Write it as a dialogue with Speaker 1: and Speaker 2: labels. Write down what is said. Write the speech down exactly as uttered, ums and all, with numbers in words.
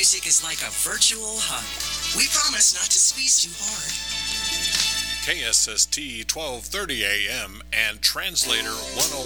Speaker 1: music is like a virtual hug. We promise not to squeeze too hard.
Speaker 2: K S S T twelve thirty A M and Translator one oh